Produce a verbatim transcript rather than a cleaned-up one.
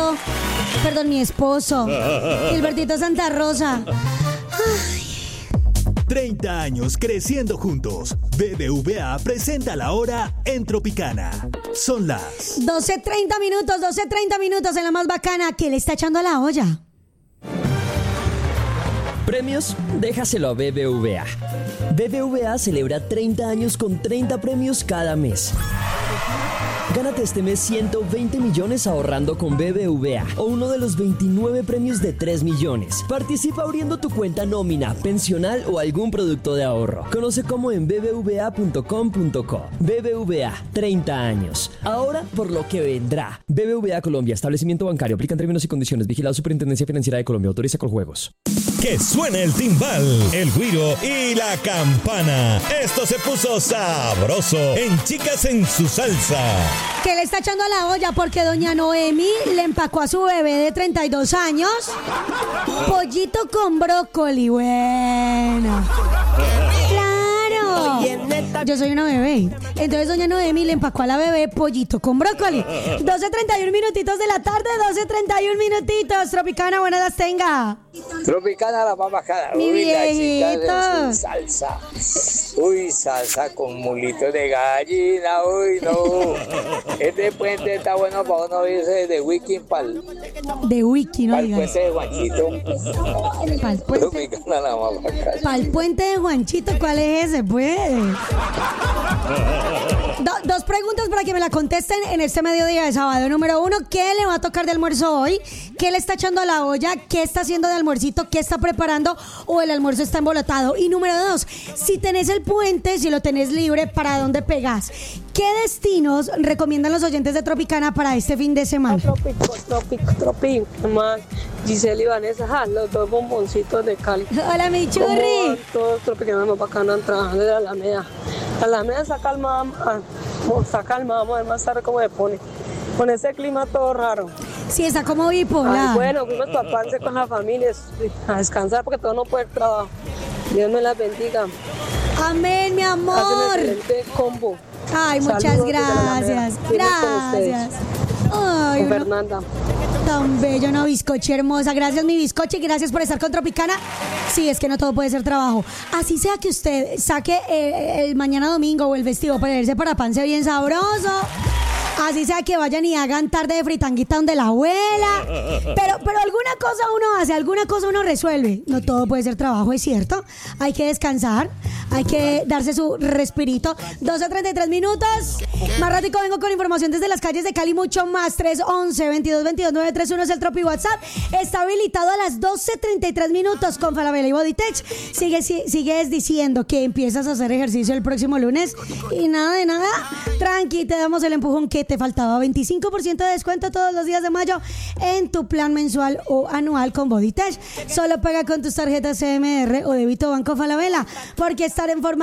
Gilbertito, perdón, mi esposo, Gilbertito Santa Rosa. treinta años creciendo juntos. B B V A presenta la hora en Tropicana. Son las doce treinta minutos, doce treinta minutos en la más bacana. ¿Qué le está echando a la olla? Premios, déjaselo a B B V A. B B V A celebra treinta años con treinta premios cada mes. Gánate este mes ciento veinte millones ahorrando con B B V A o uno de los veintinueve premios de tres millones. Participa abriendo tu cuenta nómina, pensional o algún producto de ahorro. Conoce cómo en b b v a punto com punto co. B B V A, treinta años. Ahora por lo que vendrá. B B V A Colombia, establecimiento bancario. Aplican términos y condiciones. Vigilado Superintendencia Financiera de Colombia. Autoriza con juegos. Que suene el timbal, el güiro y la campana. Esto se puso sabroso en Chicas en su Salsa. Que le está echando a la olla porque doña Noemi le empacó a su bebé de treinta y dos años pollito con brócoli. Bueno, claro. Yo soy una bebé. Entonces doña Noemi le empacó a la bebé pollito con brócoli. doce treinta y uno minutitos de la tarde, doce treinta y uno minutitos. Tropicana, buenas las tenga. Tropicana la más bacana. Mi Uy, la viejito. chica de su salsa. Uy, salsa con mulito de gallina. Uy, no. Este puente está bueno para uno irse de wiki pal. De wiki, no Pal digas. puente de Juanchito. Pal puente. Tropicana la más bacana. Pal puente de Juanchito, ¿cuál es ese, pues? Do- dos preguntas para que me la contesten en este mediodía de sábado. Número uno, ¿qué le va a tocar de almuerzo hoy? ¿Qué le está echando a la olla? ¿Qué está haciendo de almuercito? ¿Qué está preparando? ¿O el almuerzo está embolatado? Y número dos, si tenés el puente, si lo tenés libre, ¿para dónde pegás? ¿Qué destinos recomiendan los oyentes de Tropicana para este fin de semana? Trópico, trópico, trópico, más Giselle y Vanessa, ja, los dos bomboncitos de Cali. Hola, mi Como churri. todos tropicanos más bacanos trabajando de la Alameda. La Alameda está calmada, ah, está calmada, vamos a ver más tarde cómo se pone. Con ese clima todo raro. Sí, está como bipolar. Ay, bueno, fuimos para Pance con la familia a descansar porque todo no puede trabajar. Dios me las bendiga. Amén, mi Hacen amor. excelente combo. Ay, muchas Saludos desde la gracias. Alameda. Viene con ustedes. Gracias. Ay, Con una- Fernanda. tan bella, una bizcoche hermosa. Gracias, mi bizcoche, y gracias por estar con Tropicana. Sí, es que no todo puede ser trabajo. Así sea que usted saque eh, el mañana domingo o el vestido para irse para Pance bien sabroso. Así sea que vayan y hagan tarde de fritanguita donde la abuela. Pero, pero alguna cosa uno hace, alguna cosa uno resuelve. No todo puede ser trabajo, es cierto. Hay que descansar, hay que darse su respirito. doce treinta y tres minutos. Más ratico vengo con información desde las calles de Cali, mucho más. tres once, veintidós veintidós, nueve tres uno es el Tropi WhatsApp. Está habilitado a las doce treinta y tres minutos con Falabella y Bodytech. Sigue, si- sigues diciendo que empiezas a hacer ejercicio el próximo lunes y nada de nada. Tranqui, te damos el empujón que te faltaba. veinticinco por ciento de descuento todos los días de mayo en tu plan mensual o anual con Bodytech. Solo paga con tus tarjetas C M R o débito Banco Falabella, porque estar en forma